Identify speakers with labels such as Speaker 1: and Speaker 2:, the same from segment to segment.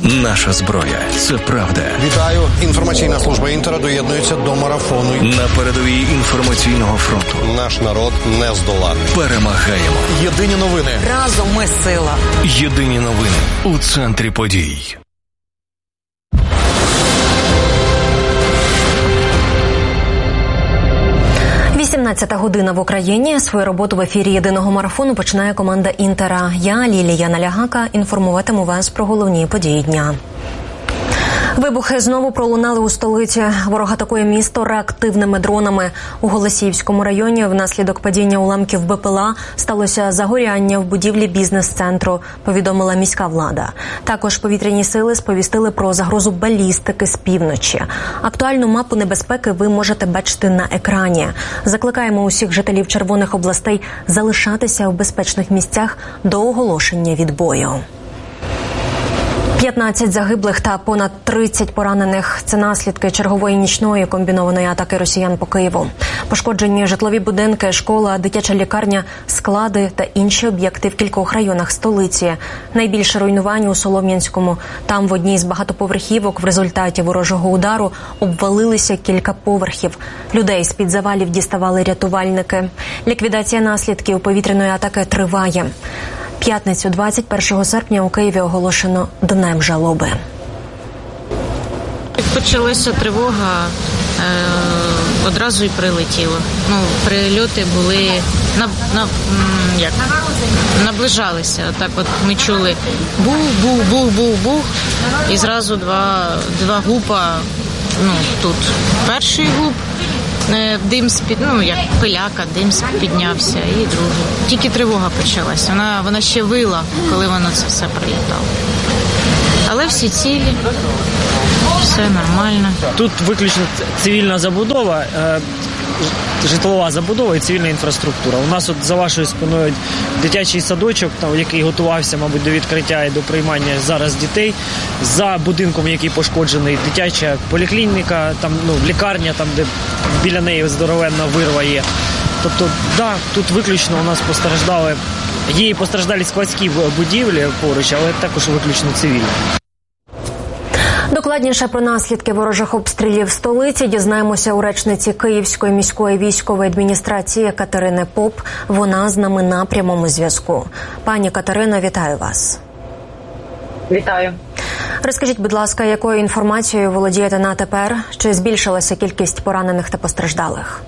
Speaker 1: Наша зброя – це правда.
Speaker 2: Вітаю. Інформаційна служба Інтера доєднується до марафону.
Speaker 1: На передовій інформаційного фронту.
Speaker 2: Наш народ не здолати.
Speaker 1: Перемагаємо.
Speaker 2: Єдині новини.
Speaker 3: Разом ми сила.
Speaker 1: Єдині новини у центрі подій.
Speaker 4: 18 година в Україні. Свою роботу в ефірі єдиного марафону починає команда Інтера. Я, Лілія Налягака, інформуватиму вас про головні події дня. Вибухи знову пролунали у столиці. Ворог атакує місто реактивними дронами. У Голосіївському районі внаслідок падіння уламків БПЛА сталося загоряння в будівлі бізнес-центру, повідомила міська влада. Також повітряні сили сповістили про загрозу балістики з півночі. Актуальну мапу небезпеки ви можете бачити на екрані. Закликаємо усіх жителів червоних областей залишатися в безпечних місцях до оголошення відбою. 15 загиблих та понад 30 поранених – це наслідки чергової нічної комбінованої атаки росіян по Києву. Пошкоджені житлові будинки, школа, дитяча лікарня, склади та інші об'єкти в кількох районах столиці. Найбільше руйнувань у Солом'янському. Там в одній з багатоповерхівок в результаті ворожого удару обвалилися кілька поверхів. Людей з-під завалів діставали рятувальники. Ліквідація наслідків повітряної атаки триває. П'ятницю 21 серпня у Києві оголошено Днем жалоби.
Speaker 5: Як почалася тривога, одразу і прилетіло. Прильоти були, наближалися. Так от ми чули бух, і зразу два гупа, тут перший гуп, дим як пиляка, дим піднявся, і другий. Тільки тривога почалась. Вона ще вила, коли воно це все прилітало. Але всі цілі, все нормально.
Speaker 6: Тут виключно цивільна забудова, житлова забудова і цивільна інфраструктура. У нас за вашою спиною дитячий садочок, який готувався, мабуть, до відкриття і до приймання зараз дітей. За будинком, який пошкоджений, дитяча поліклініка, лікарня, де біля неї здоровенна вирва є. Тобто, тут виключно у нас є і постраждалі складські будівлі поруч, але також виключно цивільні.
Speaker 4: Докладніше про наслідки ворожих обстрілів столиці дізнаємося у речниці Київської міської військової адміністрації Катерини Поп. Вона з нами на прямому зв'язку. Пані Катерино, вітаю вас.
Speaker 7: Вітаю.
Speaker 4: Розкажіть, будь ласка, якою інформацією володієте на тепер? Чи збільшилася кількість поранених та постраждалих?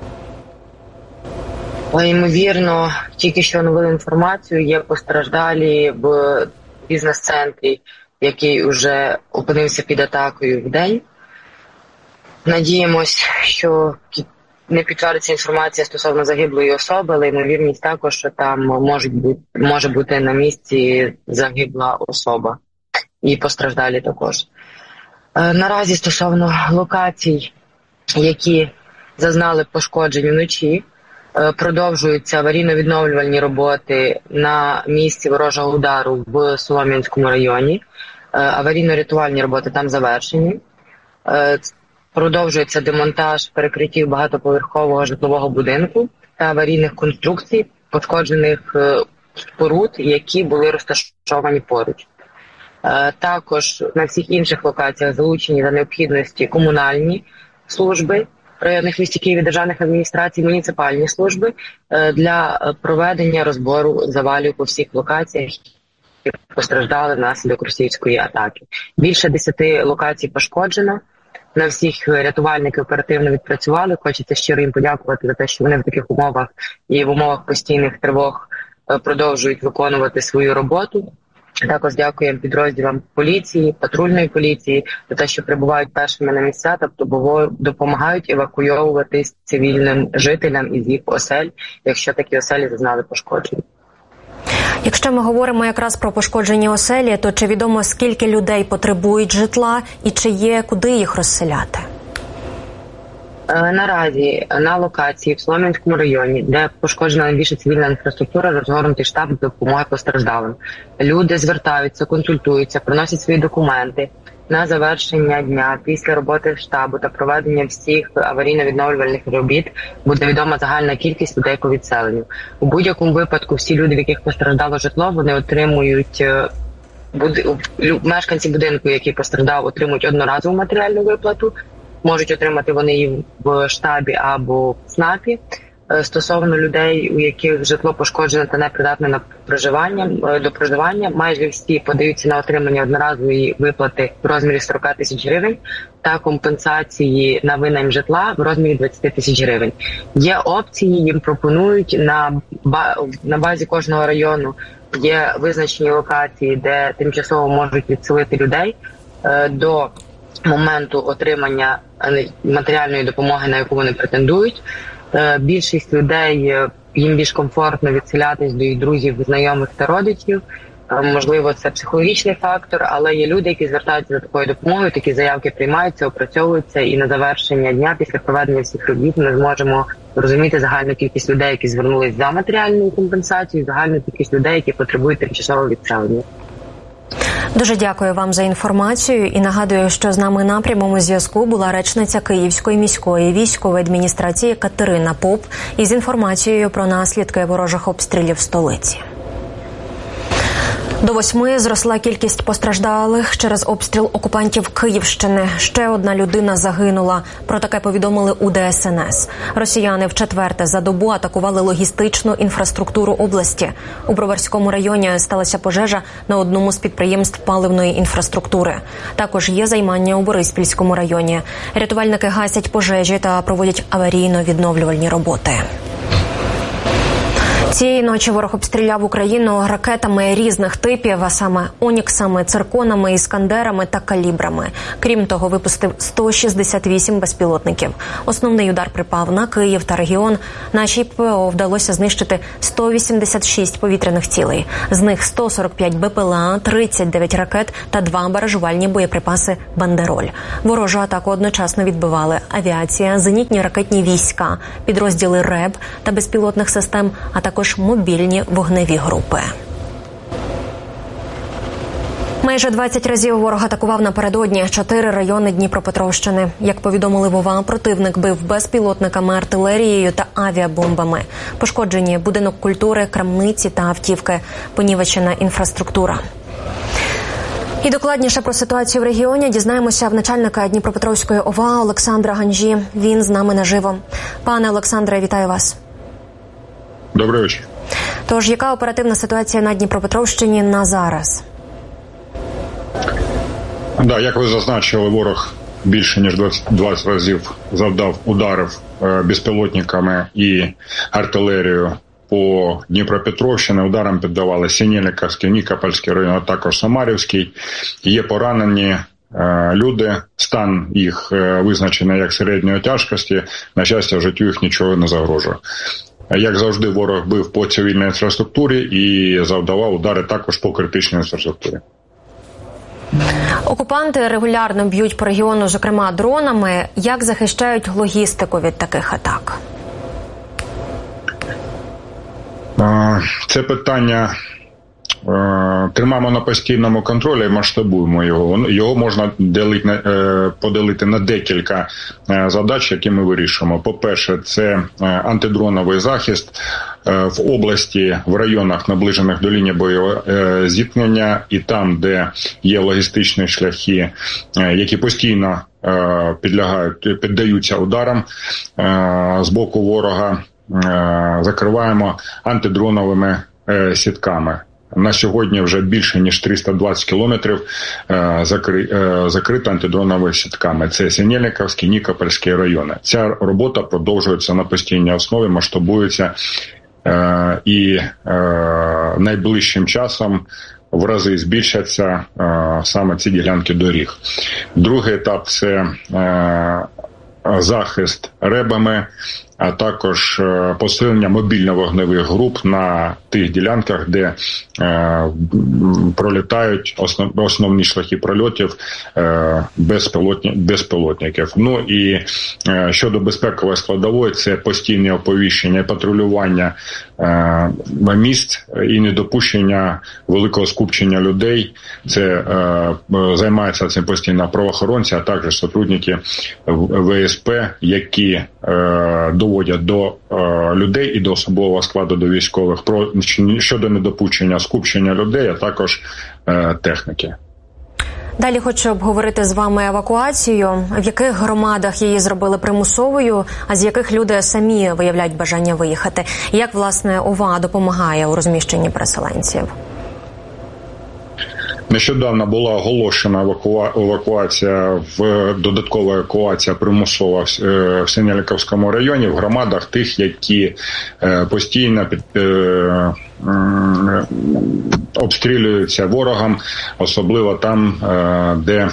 Speaker 7: Ймовірно, тільки що оновили інформацію, є постраждалі в бізнес-центрі, який вже опинився під атакою вдень. Надіємось, що не підтвердиться інформація стосовно загиблої особи, але ймовірність також, що там може бути на місці загибла особа і постраждалі також. Наразі стосовно локацій, які зазнали пошкоджень вночі, продовжуються аварійно-відновлювальні роботи на місці ворожого удару в Солом'янському районі. Аварійно-рятувальні роботи там завершені. Продовжується демонтаж перекриттів багатоповерхового житлового будинку та аварійних конструкцій, пошкоджених споруд, які були розташовані поруч. Також на всіх інших локаціях залучені за необхідності комунальні служби районних міст Києва, державних адміністрацій, муніципальні служби для проведення розбору завалів по всіх локаціях, які постраждали внаслідок російської атаки. Більше 10 локацій пошкоджено. На всіх рятувальники оперативно відпрацювали. Хочеться щиро їм подякувати за те, що вони в таких умовах і в умовах постійних тривог продовжують виконувати свою роботу. Також дякуємо підрозділам поліції, патрульної поліції за те, що прибувають першими на місця, тобто допомагають евакуйовуватись цивільним жителям із їх осель, якщо такі оселі зазнали пошкоджень.
Speaker 4: Якщо ми говоримо якраз про пошкоджені оселі, то чи відомо, скільки людей потребують житла і чи є куди їх розселяти?
Speaker 7: Наразі на локації в Солом'янському районі, де пошкоджена найбільша цивільна інфраструктура, розгорнутий штаб допомоги постраждалим. Люди звертаються, консультуються, приносять свої документи. На завершення дня, після роботи штабу та проведення всіх аварійно-відновлювальних робіт, буде відома загальна кількість людей по відселенню. У будь-якому випадку всі люди, в яких постраждало житло, вони отримують мешканці будинку, який постраждав, отримують одноразову матеріальну виплату. Можуть отримати вони її в штабі або в ЦНАПі. Стосовно людей, у яких житло пошкоджене та непридатне до проживання, майже всі подаються на отримання одноразової виплати в розмірі 40 тисяч гривень та компенсації на винайм житла в розмірі 20 тисяч гривень. Є опції, їм пропонують на базі кожного району. Є визначені локації, де тимчасово можуть відселити людей до моменту отримання матеріальної допомоги, на яку вони претендують. Більшість людей, їм більш комфортно відселятись до їх друзів, знайомих та родичів. Можливо, це психологічний фактор, але є люди, які звертаються за такою допомогою, такі заявки приймаються, опрацьовуються, і на завершення дня, після проведення всіх робіт, ми зможемо розуміти загальну кількість людей, які звернулись за матеріальною компенсацією, загальну кількість людей, які потребують тимчасового відселення.
Speaker 4: Дуже дякую вам за інформацію і нагадую, що з нами на прямому зв'язку була речниця Київської міської військової адміністрації Катерина Поп із інформацією про наслідки ворожих обстрілів столиці. До 8 зросла кількість постраждалих через обстріл окупантів Київщини. Ще одна людина загинула. Про таке повідомили у ДСНС. Росіяни вчетверте за добу атакували логістичну інфраструктуру області. У Броварському районі сталася пожежа на одному з підприємств паливної інфраструктури. Також є займання у Бориспільському районі. Рятувальники гасять пожежі та проводять аварійно-відновлювальні роботи. Цієї ночі ворог обстріляв Україну ракетами різних типів, а саме «Оніксами», «Цирконами», «Іскандерами» та «Калібрами». Крім того, випустив 168 безпілотників. Основний удар припав на Київ та регіон. Нашій ППО вдалося знищити 186 повітряних цілей. З них 145 БПЛА, 39 ракет та 2 баражувальні боєприпаси «Бандероль». Ворожу атаку одночасно відбивали авіація, зенітні ракетні війська, підрозділи РЕБ та безпілотних систем, а також мобільні вогневі групи. Майже 20 разів ворог атакував напередодні 4 райони Дніпропетровщини. Як повідомили в ОВА, противник бив безпілотниками, артилерією та авіабомбами. Пошкоджені будинок культури, крамниці та автівки, понівечена інфраструктура. І докладніше про ситуацію в регіоні дізнаємося в начальника Дніпропетровської ОВА Олександра Ганжі. Він з нами наживо. Пане Олександре, вітаю вас.
Speaker 3: Добрий вечір.
Speaker 4: Тож, яка оперативна ситуація на Дніпропетровщині на зараз?
Speaker 3: Да, як ви зазначили, ворог більше ніж 20 разів завдав ударів безпілотниками і артилерією по Дніпропетровщині. Ударам піддавали Синельниковський, Нікопольський район, а також Самарівський. Є поранені люди, стан їх визначений як середньої тяжкості. На щастя, життю їх нічого не загрожує. Як завжди, ворог бив по цивільній інфраструктурі і завдавав удари також по критичній інфраструктурі.
Speaker 4: Окупанти регулярно б'ють по регіону, зокрема дронами. Як захищають логістику від таких атак?
Speaker 3: Це питання тримаємо на постійному контролі і масштабуємо його. Його можна поділити на декілька задач, які ми вирішуємо. По-перше, це антидроновий захист в області, в районах, наближених до лінії бойового зіткнення, і там, де є логістичні шляхи, які постійно піддаються ударам з боку ворога, закриваємо антидроновими сітками. На сьогодні вже більше ніж 320 кілометрів закрито антидроновими сітками. Це Синельниковський, Нікопольський райони. Ця робота продовжується на постійній основі, масштабується і найближчим часом в рази збільшаться саме ці ділянки доріг. Другий етап – це захист РЕБами, а також посилення мобільно-вогневих груп на тих ділянках, де пролітають основні шляхи прольотів безпілотників. Ну і щодо безпекової складової, це постійне оповіщення і патрулювання міст і недопущення великого скупчення людей. Це займаються цим постійно правоохоронці, а також сотрудники ВСП, які які доводять до людей і до особового складу, до військових, щодо недопущення скупчення людей, а також техніки.
Speaker 4: Далі хочу обговорити з вами евакуацію. В яких громадах її зробили примусовою, а з яких люди самі виявляють бажання виїхати? Як, власне, ОВА допомагає у розміщенні переселенців?
Speaker 3: Нещодавно була оголошена евакуація, додаткова евакуація примусова в Синельниковському районі, в громадах тих, які постійно обстрілюються ворогом, особливо там, де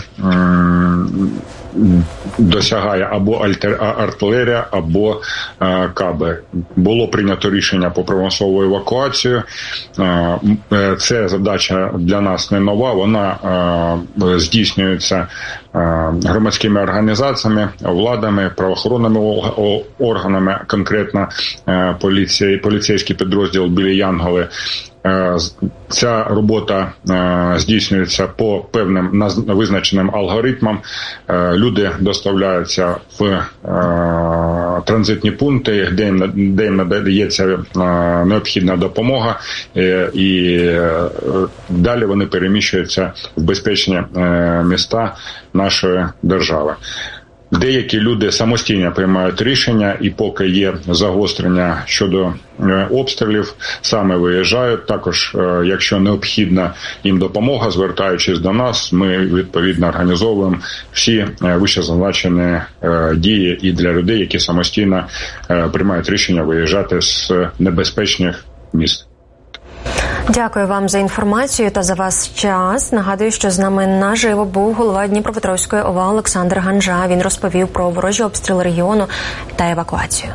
Speaker 3: досягає або артилерія, або каби. Було прийнято рішення по примусову евакуацію. Це задача для нас не нова, вона здійснюється громадськими організаціями, владами, правоохоронними органами, конкретно поліцейський підрозділ «Білі Янголи». Ця робота здійснюється по певним визначеним алгоритмам. Люди доставляються в транзитні пункти, де їм надається необхідна допомога, і далі вони переміщуються в безпечні міста нашої держави. Деякі люди самостійно приймають рішення, і поки є загострення щодо обстрілів, саме виїжджають. Також, якщо необхідна їм допомога, звертаючись до нас, ми відповідно організовуємо всі вищезазначені дії і для людей, які самостійно приймають рішення виїжджати з небезпечних міст.
Speaker 4: Дякую вам за інформацію та за ваш час. Нагадую, що з нами наживо був голова Дніпропетровської ОВА Олександр Ганжа. Він розповів про ворожі обстріли регіону та евакуацію.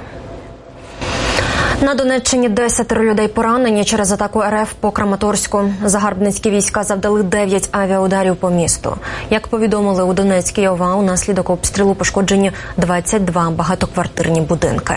Speaker 4: На Донеччині 10 людей поранені через атаку РФ по Краматорську. Загарбницькі війська завдали 9 авіаударів по місту. Як повідомили у Донецькій ОВА, унаслідок обстрілу пошкоджені 22 багатоквартирні будинки.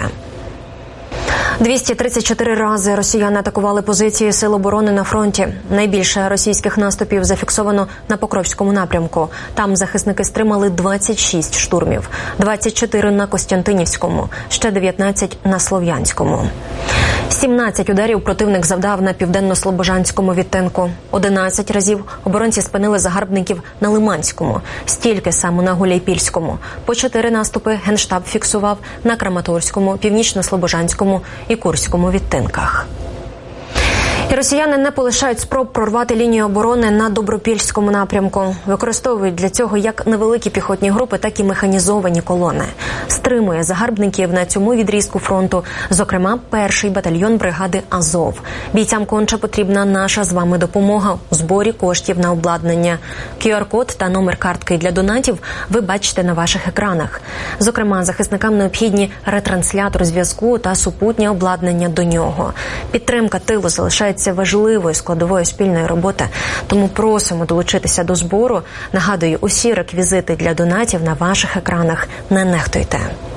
Speaker 4: 234 рази росіяни атакували позиції Сил оборони на фронті. Найбільше російських наступів зафіксовано на Покровському напрямку. Там захисники стримали 26 штурмів, 24 на Костянтинівському, ще 19 на Слов'янському. 17 ударів противник завдав на південно-слобожанському відтинку. 11 разів оборонці спинили загарбників на Лиманському, стільки само на Гуляйпільському. По 4 наступи Генштаб фіксував на Краматорському, Північно-Слобожанському і Курському відтинках. І росіяни не полишають спроб прорвати лінію оборони на Добропільському напрямку. Використовують для цього як невеликі піхотні групи, так і механізовані колони. Стримує загарбників на цьому відрізку фронту, зокрема, 1-й батальйон бригади «Азов». Бійцям конче потрібна наша з вами допомога у зборі коштів на обладнання. QR-код та номер картки для донатів ви бачите на ваших екранах. Зокрема, захисникам необхідні ретранслятор зв'язку та супутнє обладнання до нього. Підтримка тилу залишається важливою складовою спільної роботи, тому просимо долучитися до збору. Нагадую, усі реквізити для донатів на ваших екранах. Не нехтуйте.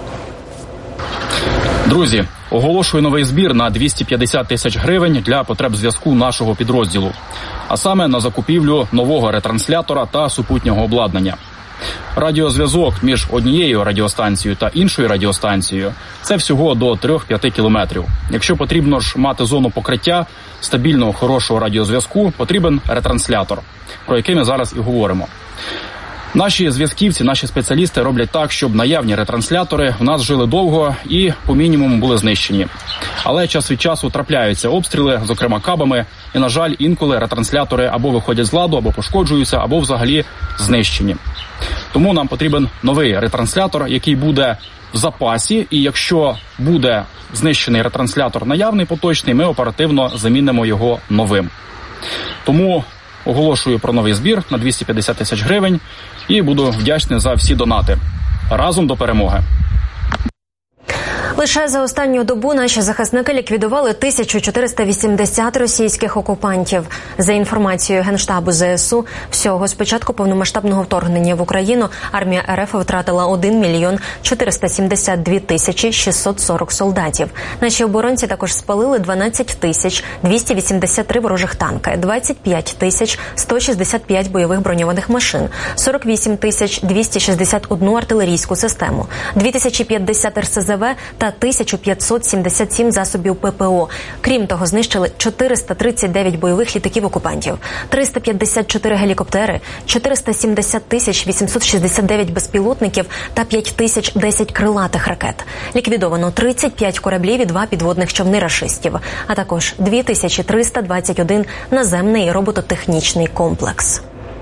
Speaker 8: Друзі, оголошую новий збір на 250 тисяч гривень для потреб зв'язку нашого підрозділу, а саме на закупівлю нового ретранслятора та супутнього обладнання. Радіозв'язок між однією радіостанцією та іншою радіостанцією – це всього до 3-5 кілометрів. Якщо потрібно ж мати зону покриття стабільного, хорошого радіозв'язку, потрібен ретранслятор, про який ми зараз і говоримо. Наші зв'язківці, наші спеціалісти роблять так, щоб наявні ретранслятори в нас жили довго і по мінімуму були знищені. Але час від часу трапляються обстріли, зокрема кабами, і, на жаль, інколи ретранслятори або виходять з ладу, або пошкоджуються, або взагалі знищені. Тому нам потрібен новий ретранслятор, який буде в запасі, і якщо буде знищений ретранслятор наявний, поточний, ми оперативно замінимо його новим. Тому оголошую про новий збір на 250 тисяч гривень і буду вдячний за всі донати. Разом до перемоги!
Speaker 4: Лише за останню добу наші захисники ліквідували 1480 російських окупантів. За інформацією Генштабу ЗСУ, всього з початку повномасштабного вторгнення в Україну армія РФ втратила 1 мільйон 472 тисячі 640 солдатів. Наші оборонці також спалили 12 тисяч 283 ворожих танки, 25 тисяч 165 бойових броньованих машин, 48 тисяч 261 артилерійську систему, 2050 РСЗВ та 1577 засобів ППО. Крім того, знищили 439 бойових літаків окупантів, 354 гелікоптери, 470 тисяч 869 безпілотників та 5010 крилатих ракет. Ліквідовано 35 кораблів і 2 підводних човни рашистів, а також 2321 наземний робототехнічний комплекс.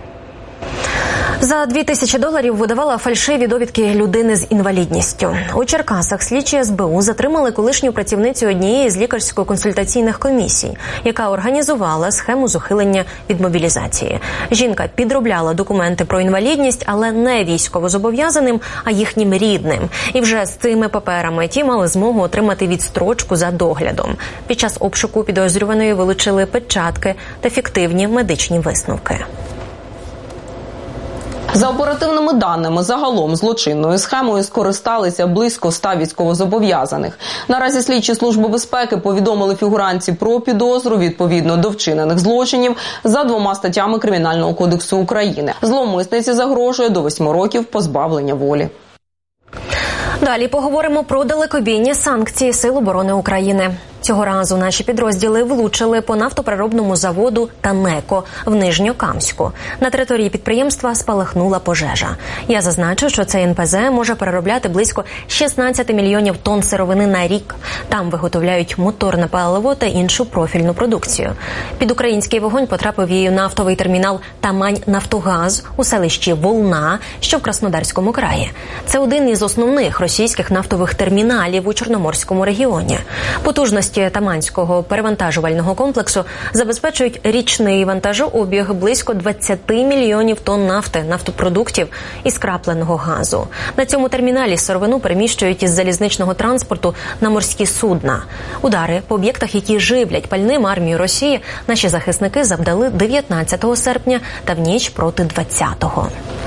Speaker 4: За $2000 видавала фальшиві довідки людини з інвалідністю. У Черкасах слідчі СБУ затримали колишню працівницю однієї з лікарсько-консультаційних комісій, яка організувала схему з ухилення від мобілізації. Жінка підробляла документи про інвалідність, але не військовозобов'язаним, а їхнім рідним. І вже з цими паперами ті мали змогу отримати відстрочку за доглядом. Під час обшуку підозрюваної вилучили печатки та фіктивні медичні висновки.
Speaker 9: За оперативними даними, загалом злочинною схемою скористалися близько 100 військовозобов'язаних. Наразі слідчі Служби безпеки повідомили фігурантці про підозру відповідно до вчинених злочинів за 2 статтями Кримінального кодексу України. Зловмисниці загрожує до 8 років позбавлення волі.
Speaker 4: Далі поговоримо про далекобійні санкції Сил оборони України. Цього разу наші підрозділи влучили по нафтопереробному заводу «Танеко» в Нижньокамську. На території підприємства спалахнула пожежа. Я зазначу, що цей НПЗ може переробляти близько 16 мільйонів тонн сировини на рік. Там виготовляють моторне паливо та іншу профільну продукцію. Під український вогонь потрапив і нафтовий термінал «Тамань-Нафтогаз» у селищі Волна, що в Краснодарському краї. Це один із основних російських нафтових терміналів у Чорноморському регіоні. Потужності Таманського перевантажувального комплексу забезпечують річний вантажообіг близько 20 мільйонів тонн нафти, нафтопродуктів і скрапленого газу. На цьому терміналі сировину переміщують із залізничного транспорту на морські судна. Удари по об'єктах, які живлять пальним армію Росії, наші захисники завдали 19 серпня та в ніч проти 20-го.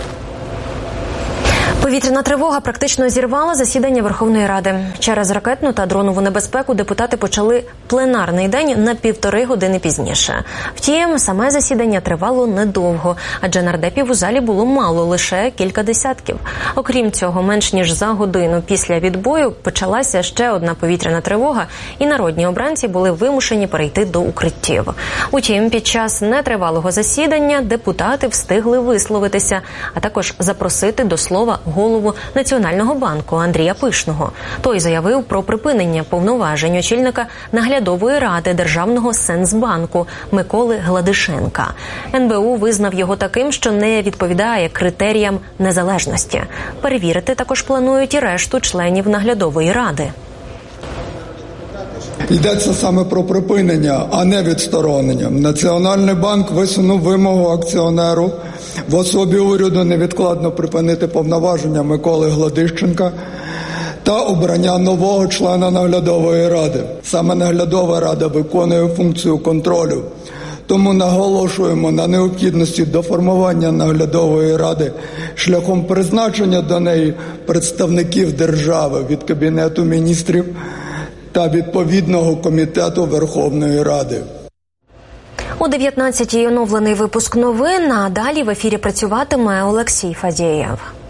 Speaker 4: Повітряна тривога практично зірвала засідання Верховної Ради. Через ракетну та дронову небезпеку депутати почали пленарний день на 1,5 години пізніше. Втім, саме засідання тривало недовго, адже нардепів у залі було мало, лише кілька десятків. Окрім цього, менш ніж за годину після відбою почалася ще одна повітряна тривога, і народні обранці були вимушені перейти до укриттів. Утім, під час нетривалого засідання депутати встигли висловитися, а також запросити до слова голову Національного банку Андрія Пишного. Той заявив про припинення повноважень очільника наглядової ради Державного Сенсбанку Миколи Гладишенка. НБУ визнав його таким, що не відповідає критеріям незалежності. Перевірити також планують і решту членів наглядової ради.
Speaker 10: Йдеться саме про припинення, а не відсторонення. Національний банк висунув вимогу акціонеру в особі уряду невідкладно припинити повноваження Миколи Гладищенка та обрання нового члена наглядової ради. Саме наглядова рада виконує функцію контролю. Тому наголошуємо на необхідності доформування наглядової ради шляхом призначення до неї представників держави від Кабінету міністрів та відповідного комітету Верховної Ради.
Speaker 4: О 19-й оновлений випуск новин, а далі в ефірі працюватиме Олексій Фадєєв.